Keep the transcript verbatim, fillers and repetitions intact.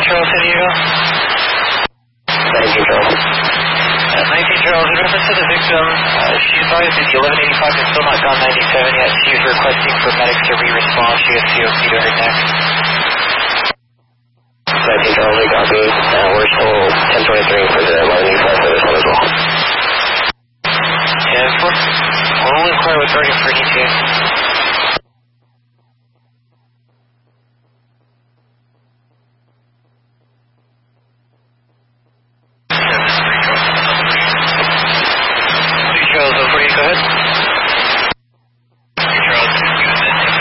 Charles, San Diego. nineteen Charles. Uh, nineteen Charles, in reference to the victim, uh, she advised that the eleven eighty-five has still not gone ninety-seven yet. She is requesting for medics to re-respond. She has C O P to her neck.